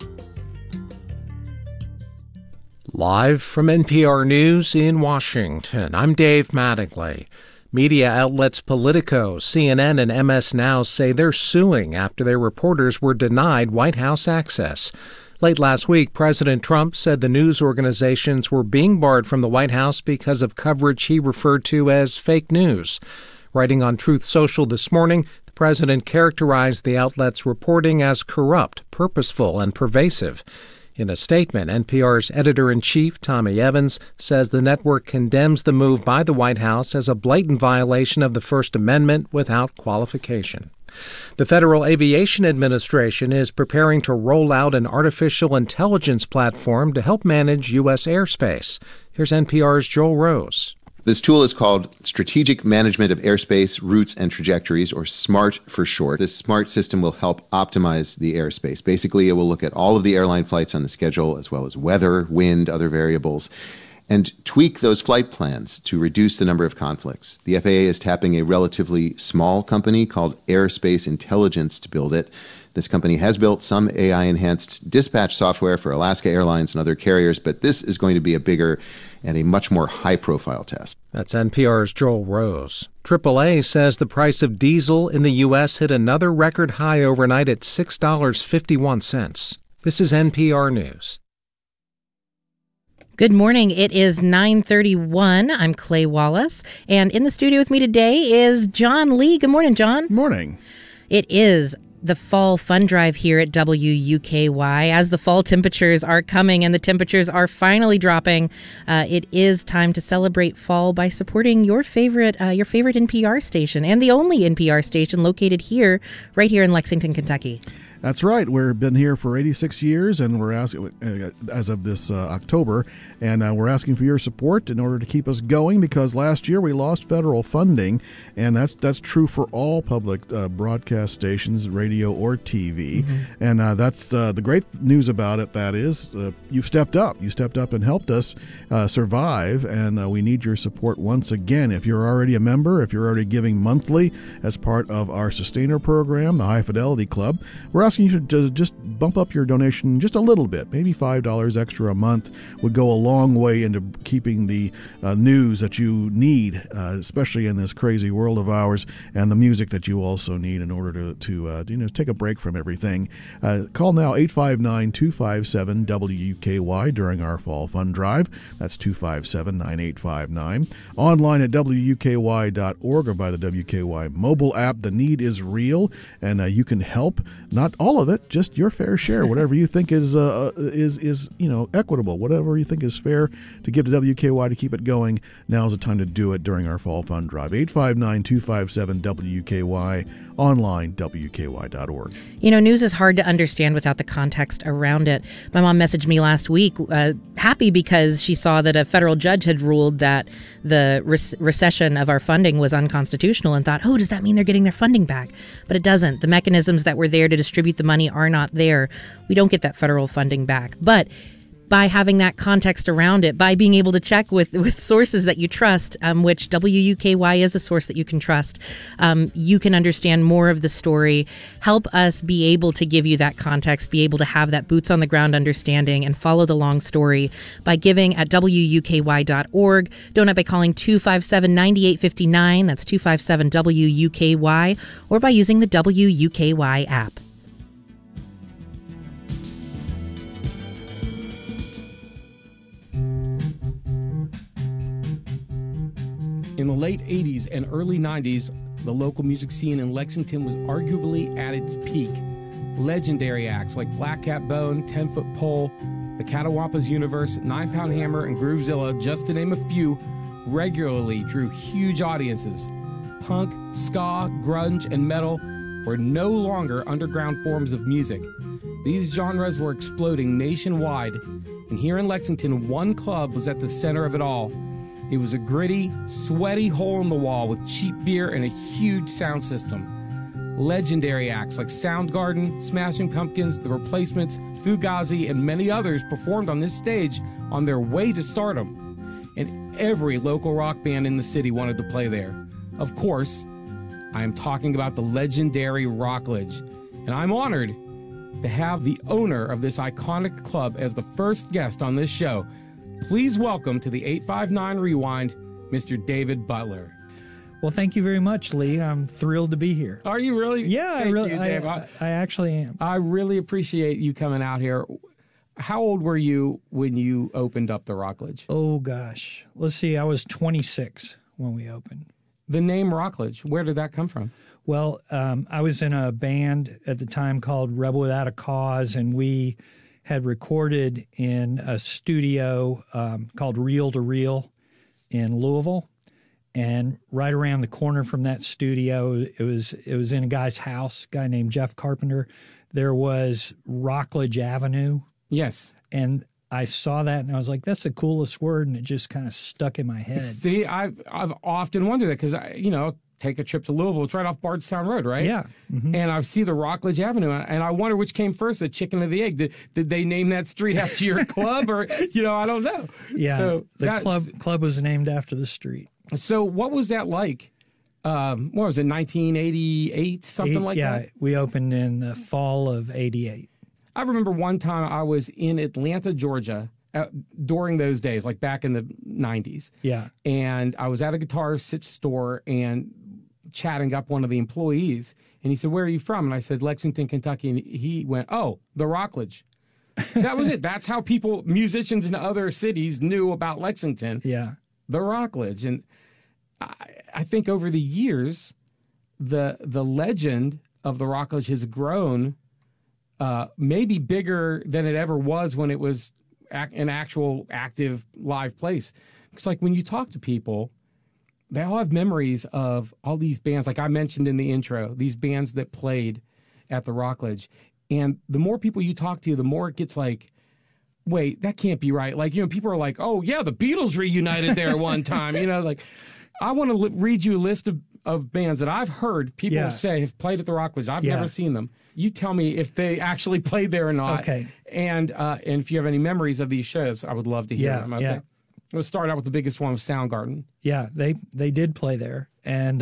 [SPEAKER 7] Live from NPR News in Washington, I'm Dave Mattingly. Media outlets Politico, CNN, and MS Now say they're suing after their reporters were denied White House access. Late last week, President Trump said the news organizations were being barred from the White House because of coverage he referred to as fake news. Writing on Truth Social this morning, the president characterized the outlets' reporting as corrupt, purposeful, and pervasive. In a statement, NPR's editor-in-chief, Tommy Evans, says the network condemns the move by the White House as a blatant violation of the First Amendment without qualification. The Federal Aviation Administration is preparing to roll out an artificial intelligence platform to help manage U.S. airspace. Here's NPR's Joel Rose.
[SPEAKER 8] This tool is called Strategic Management of Airspace Routes and Trajectories, or SMART for short. This SMART system will help optimize the airspace. Basically, it will look at all of the airline flights on the schedule, as well as weather, wind, other variables, and tweak those flight plans to reduce the number of conflicts. The FAA is tapping a relatively small company called Airspace Intelligence to build it. This company has built some AI-enhanced dispatch software for Alaska Airlines and other carriers, but this is going to be a bigger and a much more high-profile test.
[SPEAKER 7] That's NPR's Joel Rose. AAA says the price of diesel in the U.S. hit another record high overnight at $6.51. This is NPR News.
[SPEAKER 1] Good morning. It is 9:31. I'm Clay Wallace, and in the studio with me today is John Lee. Good morning, John.
[SPEAKER 4] Morning.
[SPEAKER 1] It is the fall fun drive here at WUKY. As the fall temperatures are coming and the temperatures are finally dropping, it is time to celebrate fall by supporting your favorite NPR station, and the only NPR station located here, right here in Lexington, Kentucky.
[SPEAKER 4] That's right. We've been here for 86 years, and we're asking, as of this October, and we're asking for your support in order to keep us going, because last year we lost federal funding, and that's true for all public broadcast stations, radio or TV. Mm-hmm. And that's the great news about it. That is, you've stepped up. You stepped up and helped us survive, and we need your support once again. If you're already a member, if you're already giving monthly as part of our Sustainer program, the High Fidelity Club, we're asking you to just bump up your donation just a little bit. Maybe $5 extra a month would go a long way into keeping the news that you need, especially in this crazy world of ours, and the music that you also need in order to take a break from everything. Call now 859-257-WUKY during our Fall Fund Drive. That's 257-9859. Online at WUKY.org or by the WKY mobile app. The need is real, and you can help not all of it, just your fair share, whatever you think is equitable, whatever you think is fair to give to WKY to keep it going. Now's the time to do it during our fall fund drive. 859-257-WKY, online, WKY.org.
[SPEAKER 1] News is hard to understand without the context around it. My mom messaged me last week, happy because she saw that a federal judge had ruled that the recession of our funding was unconstitutional, and thought, does that mean they're getting their funding back? But it doesn't. The mechanisms that were there to distribute the money are not there. We don't get that federal funding back. But by having that context around it, by being able to check with sources that you trust, which WUKY is a source that you can trust, you can understand more of the story, help us be able to give you that context, be able to have that boots on the ground understanding and follow the long story by giving at WUKY.org. Donate by calling 257-9859, that's 257-WUKY, or by using the WUKY app.
[SPEAKER 9] In the late 80s and early 90s, the local music scene in Lexington was arguably at its peak. Legendary acts like Black Cat Bone, 10 Foot Pole, the Catawampus Universe, 9 Pound Hammer, and Groovezilla, just to name a few, regularly drew huge audiences. Punk, ska, grunge, and metal were no longer underground forms of music. These genres were exploding nationwide, and here in Lexington, one club was at the center of it all. It was a gritty, sweaty hole in the wall with cheap beer and a huge sound system. Legendary acts like Soundgarden, Smashing Pumpkins, The Replacements, Fugazi, and many others performed on this stage on their way to stardom. And every local rock band in the city wanted to play there. Of course, I am talking about the legendary Rockledge. And I'm honored to have the owner of this iconic club as the first guest on this show. Please welcome to the 859 Rewind, Mr. David Butler.
[SPEAKER 12] Well, thank you very much, Lee. I'm thrilled to be here.
[SPEAKER 9] Are you really?
[SPEAKER 12] Yeah,
[SPEAKER 9] I
[SPEAKER 12] actually am.
[SPEAKER 9] I really appreciate you coming out here. How old were you when you opened up the Rockledge?
[SPEAKER 12] Oh, gosh. Let's see. I was 26 when we opened.
[SPEAKER 9] The name Rockledge, where did that come from?
[SPEAKER 12] Well, I was in a band at the time called Rebel Without a Cause, and we had recorded in a studio called Reel to Reel in Louisville. And right around the corner from that studio, it was in a guy's house, a guy named Jeff Carpenter. There was Rockledge Avenue.
[SPEAKER 9] Yes.
[SPEAKER 12] And I saw that and I was like, that's the coolest word. And it just kind of stuck in my head.
[SPEAKER 9] See, I've often wondered that because, take a trip to Louisville. It's right off Bardstown Road, right?
[SPEAKER 12] Yeah. Mm-hmm.
[SPEAKER 9] And I see the Rockledge Avenue, and I wonder which came first, the chicken or the egg. Did they name that street after your club, or I don't know.
[SPEAKER 12] Yeah.
[SPEAKER 9] So
[SPEAKER 12] the club was named after the street.
[SPEAKER 9] So what was that like? What was it, 1988, something like that?
[SPEAKER 12] Yeah, we opened in the fall of '88.
[SPEAKER 9] I remember one time I was in Atlanta, Georgia, during those days, like back in the 90s.
[SPEAKER 12] Yeah.
[SPEAKER 9] And I was at a guitar store and chatting up one of the employees, and he said, "Where are you from?" And I said, "Lexington, Kentucky." And he went, "Oh, the Rockledge." That was it. That's how musicians in other cities knew about Lexington.
[SPEAKER 12] Yeah.
[SPEAKER 9] The Rockledge. And I think over the years, the legend of the Rockledge has grown maybe bigger than it ever was when it was an actual active live place. It's like when you talk to people, they all have memories of all these bands, like I mentioned in the intro, these bands that played at the Rockledge. And the more people you talk to, the more it gets like, wait, that can't be right. Like, people are like, oh, yeah, the Beatles reunited there one time. Like, I want to read you a list of bands that I've heard people say have played at the Rockledge. I've never seen them. You tell me if they actually played there or not.
[SPEAKER 12] Okay.
[SPEAKER 9] And if you have any memories of these shows, I would love to hear them.
[SPEAKER 12] Yeah.
[SPEAKER 9] We'll start out with the biggest one, Soundgarden.
[SPEAKER 12] Yeah, they did play there. And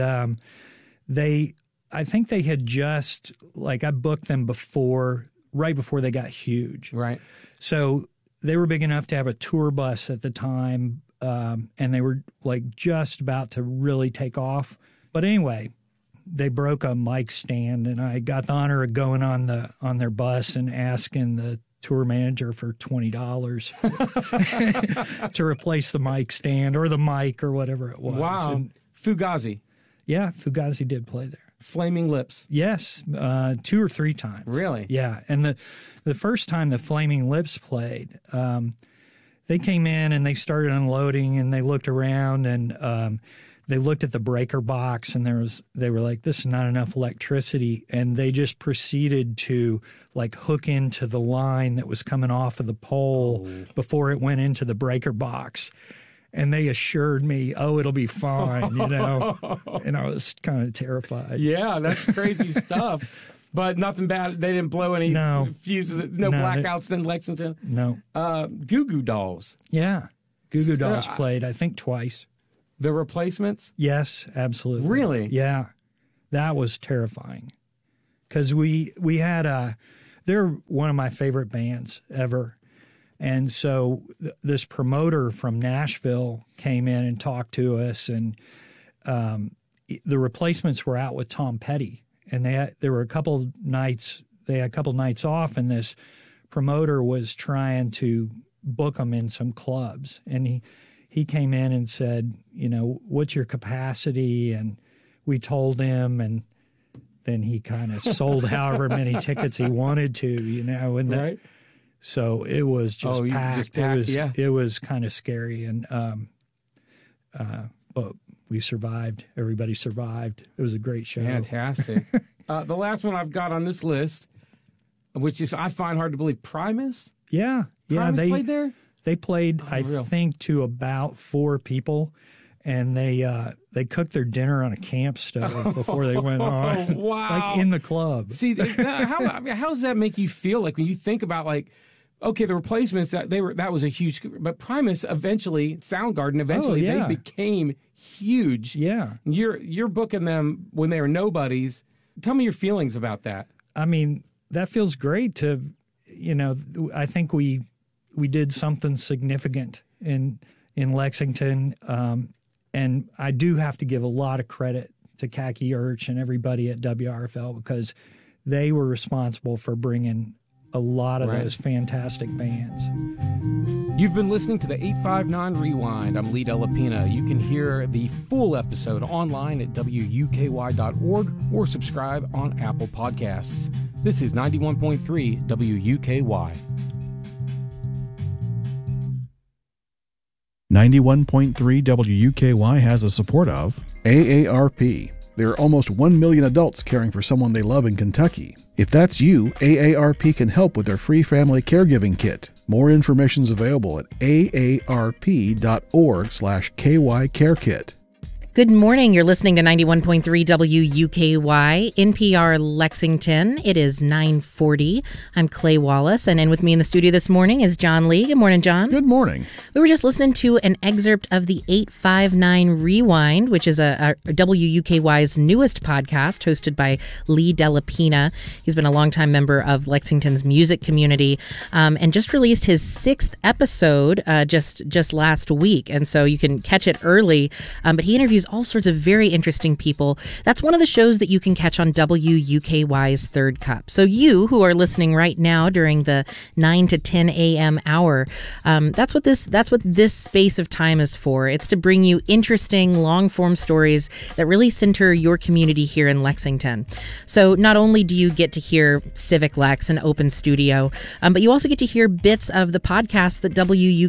[SPEAKER 12] I think they had just, I booked them right before they got huge.
[SPEAKER 9] Right.
[SPEAKER 12] So they were big enough to have a tour bus at the time, and they were just about to really take off. But anyway, they broke a mic stand, and I got the honor of going on their bus and asking the tour manager for $20 to replace the mic stand or the mic or whatever it was.
[SPEAKER 9] Wow.
[SPEAKER 12] And
[SPEAKER 9] Fugazi.
[SPEAKER 12] Yeah, Fugazi did play there.
[SPEAKER 11] Flaming Lips.
[SPEAKER 12] Yes, 2 or 3 times.
[SPEAKER 11] Really?
[SPEAKER 12] Yeah. And the first time the Flaming Lips played, they came in and they started unloading, and they looked around, and they looked at the breaker box, and they were like, this is not enough electricity. And they just proceeded to like hook into the line that was coming off of the pole before it went into the breaker box. And they assured me, it'll be fine, you know. And I was kind of terrified.
[SPEAKER 11] Yeah, that's crazy stuff. But nothing bad. They didn't blow any fuses. No blackouts in Lexington.
[SPEAKER 12] No.
[SPEAKER 11] Goo Goo Dolls.
[SPEAKER 12] Yeah. Goo Goo Dolls played, I think, twice.
[SPEAKER 11] The Replacements?
[SPEAKER 12] Yes, absolutely.
[SPEAKER 11] Really?
[SPEAKER 12] Yeah. That was terrifying. Because we had they're one of my favorite bands ever. And so this promoter from Nashville came in and talked to us, and the Replacements were out with Tom Petty, and there were a couple nights off, and this promoter was trying to book them in some clubs, and he came in and said, you know, what's your capacity? And we told him, and then he kind of sold however many tickets he wanted to, you know, and
[SPEAKER 11] right.
[SPEAKER 12] So it was just packed. It was kind of scary, and but we survived. Everybody survived. It was a great show.
[SPEAKER 11] Fantastic. The last one I've got on this list, which is I find hard to believe, Primus.
[SPEAKER 12] Yeah,
[SPEAKER 11] Primus played there.
[SPEAKER 12] They played, I think, to about 4 people, and they cooked their dinner on a camp stove before they went on.
[SPEAKER 11] Wow!
[SPEAKER 12] Like in the club.
[SPEAKER 11] See, how does that make you feel? Like when you think about like, okay, the Replacements that was a huge, but Primus eventually, Soundgarden eventually they became huge.
[SPEAKER 12] Yeah,
[SPEAKER 11] you're booking them when they were nobodies. Tell me your feelings about that.
[SPEAKER 12] I mean, that feels great to, you know, I think we did something significant in Lexington. And I do have to give a lot of credit to Khaki Urch and everybody at WRFL, because they were responsible for bringing a lot of those fantastic bands.
[SPEAKER 11] You've been listening to the 859 Rewind. I'm Lee Della Pina. You can hear the full episode online at WUKY.org or subscribe on Apple Podcasts. This is 91.3 WUKY.
[SPEAKER 4] 91.3 WUKY has the support of AARP. There are almost 1 million adults caring for someone they love in Kentucky. If that's you, AARP can help with their free family caregiving kit. More information is available at aarp.org/KYCareKit.
[SPEAKER 1] Good morning. You're listening to 91.3 WUKY, NPR Lexington. It is 9:40. I'm Clay Wallace, and in with me in the studio this morning is John Lee. Good morning, John.
[SPEAKER 4] Good morning.
[SPEAKER 1] We were just listening to an excerpt of the 859 Rewind, which is a WUKY's newest podcast hosted by Lee Della Pina. He's been a longtime member of Lexington's music community and just released his 6th episode just last week. And so you can catch it early, but he interviews all sorts of very interesting people. That's one of the shows that you can catch on WUKY's Third Cup. So you who are listening right now during the 9 to 10 a.m. hour, that's what this space of time is for. It's to bring you interesting long-form stories that really center your community here in Lexington. So not only do you get to hear Civic Lex and Open Studio, but you also get to hear bits of the podcasts that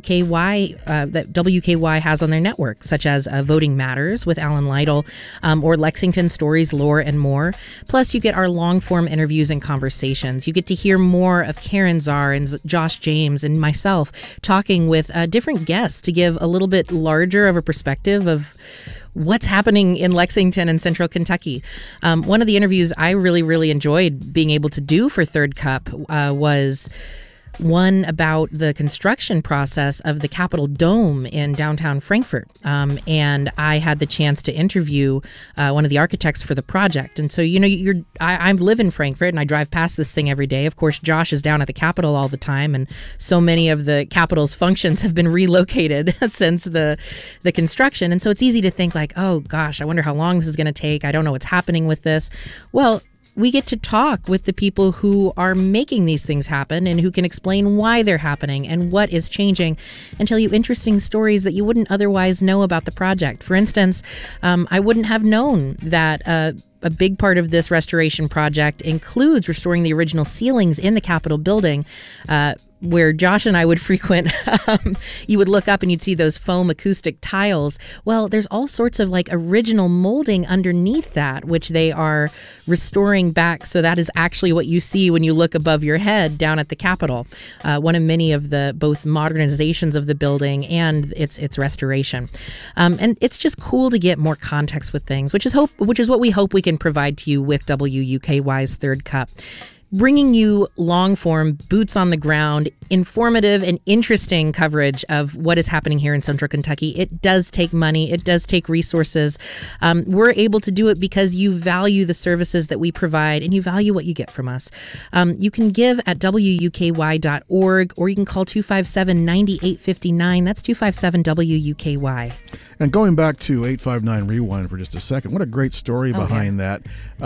[SPEAKER 1] WUKY has on their network, such as Voting Matters with Alan Lytle, or Lexington Stories, Lore, and more. Plus, you get our long-form interviews and conversations. You get to hear more of Karen Czar and Josh James and myself talking with different guests to give a little bit larger of a perspective of what's happening in Lexington and Central Kentucky. One of the interviews I really, really enjoyed being able to do for Third Cup was one about the construction process of the Capitol Dome in downtown Frankfort. And I had the chance to interview one of the architects for the project. And so, you know, I live in Frankfort and I drive past this thing every day. Of course, Josh is down at the Capitol all the time. And so many of the Capitol's functions have been relocated since the construction. And so it's easy to think like, oh, gosh, I wonder how long this is going to take. I don't know what's happening with this. Well, we get to talk with the people who are making these things happen and who can explain why they're happening and what is changing and tell you interesting stories that you wouldn't otherwise know about the project. For instance, I wouldn't have known that a big part of this restoration project includes restoring the original ceilings in the Capitol building, where Josh and I would frequent. You would look up and you'd see those foam acoustic tiles. Well, there's all sorts of like original molding underneath that, which they are restoring back. So that is actually what you see when you look above your head down at the Capitol. One of many of the both modernizations of the building and its restoration. And it's just cool to get more context with things, which is what we hope we can provide to you with WUKY's Third Cup. Bringing you long-form, boots-on-the-ground, informative and interesting coverage of what is happening here in Central Kentucky. It does take money. It does take resources. We're able to do it because you value the services that we provide and you value what you get from us. You can give at WUKY.org or you can call 257-9859. That's 257-WUKY.
[SPEAKER 4] And going back to 859 Rewind for just a second, what a great story behind that.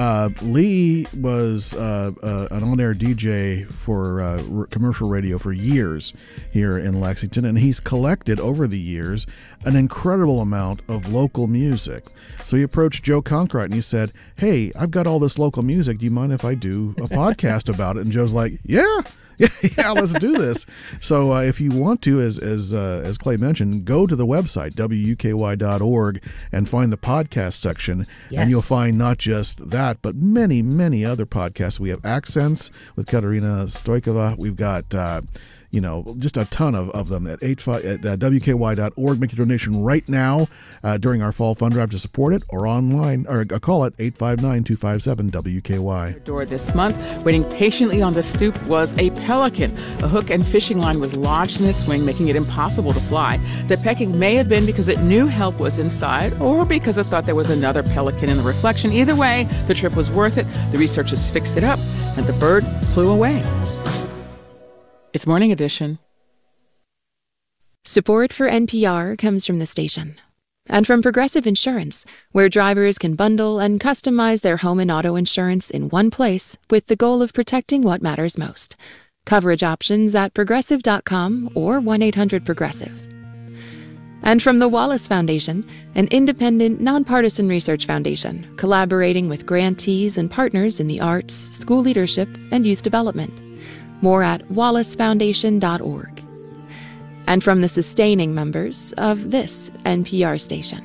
[SPEAKER 4] Lee was an on-air DJ for commercial radio for years here in Lexington, and he's collected over the years an incredible amount of local music. So he approached Joe Conkright and he said, "Hey, I've got all this local music. Do you mind if I do a podcast about it?" And Joe's like, "Yeah, let's do this." So if you want to, as Clay mentioned, go to the website, WUKY.org, and find the podcast section.
[SPEAKER 1] Yes.
[SPEAKER 4] And you'll find not just that, but many, many other podcasts. We have Accents with Katerina Stoikova. We've got just a ton of them at WKY.org. Make your donation right now during our fall fund drive to support it, or online, or call it 859-257-WKY.
[SPEAKER 20] Door this month, waiting patiently on the stoop was a pelican. A hook and fishing line was lodged in its wing, making it impossible to fly. The pecking may have been because it knew help was inside, or because it thought there was another pelican in the reflection. Either way, the trip was worth it. The researchers fixed it up, and the bird flew away. It's Morning Edition.
[SPEAKER 3] Support for NPR comes from the station and from Progressive Insurance, where drivers can bundle and customize their home and auto insurance in one place with the goal of protecting what matters most. Coverage options at Progressive.com or 1-800-PROGRESSIVE. And from the Wallace Foundation, an independent, nonpartisan research foundation collaborating with grantees and partners in the arts, school leadership, and youth development. More at wallacefoundation.org. And from the sustaining members of this NPR station.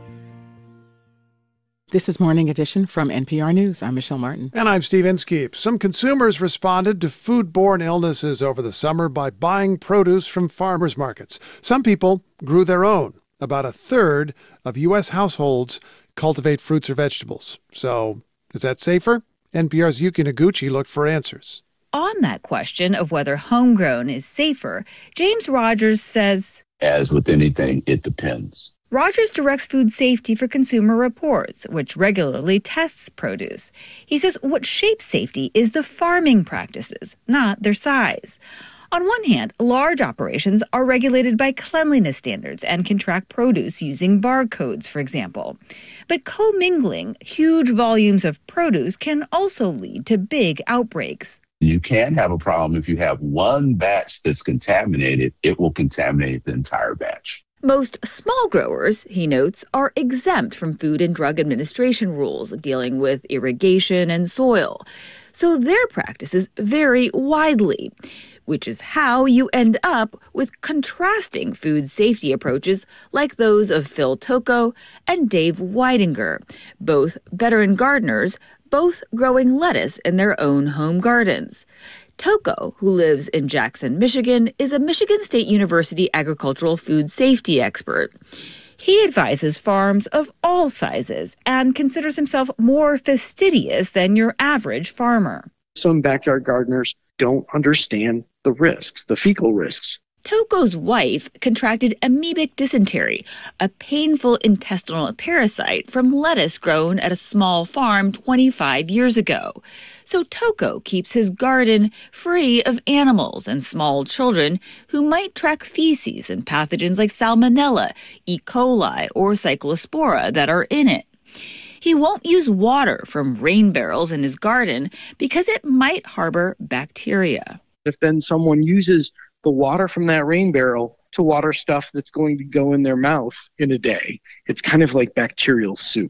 [SPEAKER 20] This is Morning Edition from NPR News. I'm Michelle Martin.
[SPEAKER 10] And I'm Steve Inskeep. Some consumers responded to foodborne illnesses over the summer by buying produce from farmers markets. Some people grew their own. About a third of U.S. households cultivate fruits or vegetables. So, is that safer? NPR's Yuki Noguchi looked for answers.
[SPEAKER 13] On that question of whether homegrown is safer, James Rogers says,
[SPEAKER 14] as with anything, it depends.
[SPEAKER 13] Rogers directs food safety for Consumer Reports, which regularly tests produce. He says what shapes safety is the farming practices, not their size. On one hand, large operations are regulated by cleanliness standards and can track produce using barcodes, for example. But commingling huge volumes of produce can also lead to big outbreaks.
[SPEAKER 14] You can have a problem if you have one batch that's contaminated, it will contaminate the entire batch.
[SPEAKER 13] Most small growers, he notes, are exempt from Food and Drug Administration rules dealing with irrigation and soil. So their practices vary widely, which is how you end up with contrasting food safety approaches like those of Phil Tocco and Dave Weidinger, both veteran gardeners, both growing lettuce in their own home gardens. Tocco, who lives in Jackson, Michigan, is a Michigan State University agricultural food safety expert. He advises farms of all sizes and considers himself more fastidious than your average farmer.
[SPEAKER 15] Some backyard gardeners don't understand the risks, the fecal risks.
[SPEAKER 13] Tocco's wife contracted amoebic dysentery, a painful intestinal parasite from lettuce grown at a small farm 25 years ago. So Tocco keeps his garden free of animals and small children who might track feces and pathogens like Salmonella, E. coli, or Cyclospora that are in it. He won't use water from rain barrels in his garden because it might harbor bacteria.
[SPEAKER 15] If then someone uses the water from that rain barrel to water stuff that's going to go in their mouth in a day, it's kind of like bacterial soup.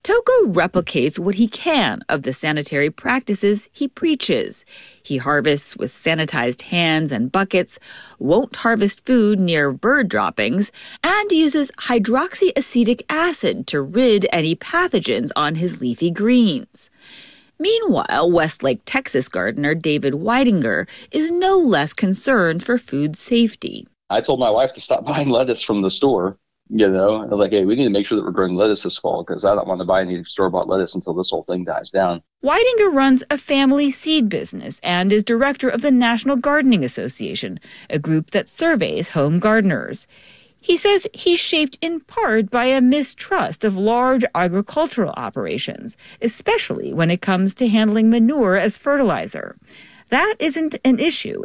[SPEAKER 13] Toko replicates what he can of the sanitary practices he preaches. He harvests with sanitized hands and buckets, won't harvest food near bird droppings, and uses hydroxyacetic acid to rid any pathogens on his leafy greens. Meanwhile, Westlake, Texas gardener David Weidinger is no less concerned for food safety.
[SPEAKER 16] I told my wife to stop buying lettuce from the store. I was like, hey, we need to make sure that we're growing lettuce this fall because I don't want to buy any store-bought lettuce until this whole thing dies down.
[SPEAKER 13] Weidinger runs a family seed business and is director of the National Gardening Association, a group that surveys home gardeners. He says he's shaped in part by a mistrust of large agricultural operations, especially when it comes to handling manure as fertilizer. That isn't an issue